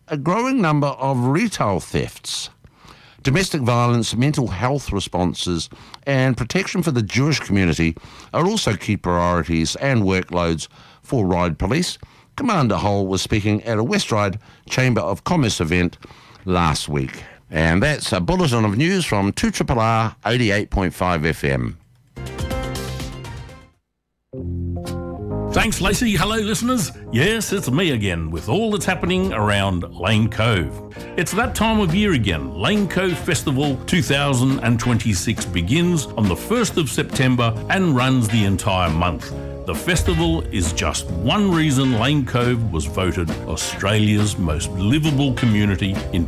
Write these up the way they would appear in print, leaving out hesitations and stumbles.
a growing number of retail thefts. Domestic violence, mental health responses and protection for the Jewish community are also key priorities and workloads for Ryde Police. Commander Hull was speaking at a West Ryde Chamber of Commerce event last week. And that's a bulletin of news from 2RRR 88.5 FM. Thanks, Lacey. Hello, listeners. Yes, it's me again with all that's happening around Lane Cove. It's that time of year again. Lane Cove Festival 2026 begins on the 1st of September and runs the entire month. The festival is just one reason Lane Cove was voted Australia's most livable community in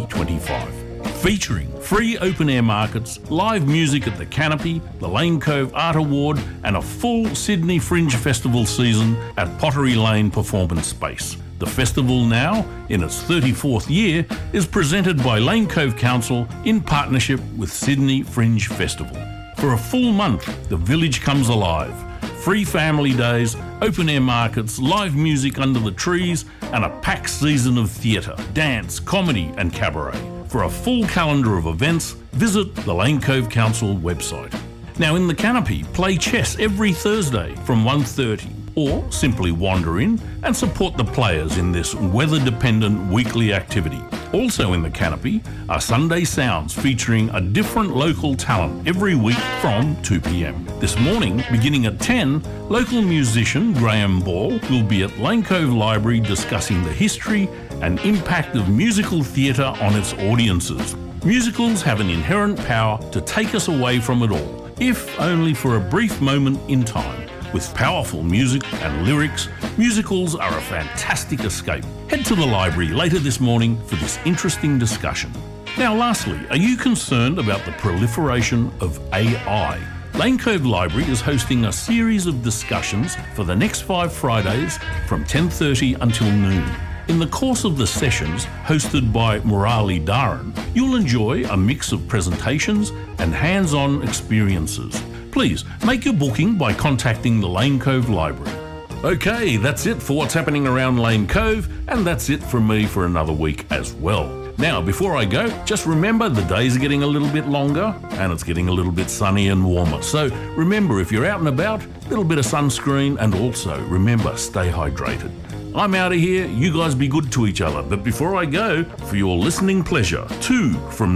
2025. Featuring free open-air markets, live music at the Canopy, the Lane Cove Art Award and a full Sydney Fringe Festival season at Pottery Lane Performance Space. The festival now, in its 34th year, is presented by Lane Cove Council in partnership with Sydney Fringe Festival. For a full month, the village comes alive. Free family days, open-air markets, live music under the trees and a packed season of theatre, dance, comedy and cabaret. For a full calendar of events, visit the Lane Cove Council website. Now in the Canopy, play chess every Thursday from 1:30 or simply wander in and support the players in this weather-dependent weekly activity. Also in the Canopy are Sunday Sounds featuring a different local talent every week from 2 p.m. This morning, beginning at 10, local musician Graham Ball will be at Lane Cove Library discussing the history and impact of musical theatre on its audiences. Musicals have an inherent power to take us away from it all, if only for a brief moment in time. With powerful music and lyrics, musicals are a fantastic escape. Head to the library later this morning for this interesting discussion. Now lastly, are you concerned about the proliferation of AI? Lane Cove Library is hosting a series of discussions for the next 5 Fridays from 10:30 until noon. In the course of the sessions, hosted by Murali Dharan, you'll enjoy a mix of presentations and hands-on experiences. Please make your booking by contacting the Lane Cove Library. Okay, that's it for what's happening around Lane Cove, and that's it from me for another week as well. Now, before I go, just remember the days are getting a little bit longer and it's getting a little bit sunny and warmer. So remember, if you're out and about, a little bit of sunscreen, and also remember, stay hydrated. I'm out of here, you guys be good to each other, but before I go, for your listening pleasure, 2 from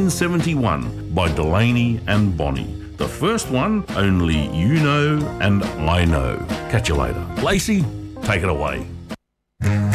1971 by Delaney and Bonnie. The first one, Only You Know and I Know. Catch you later. Lacey, take it away.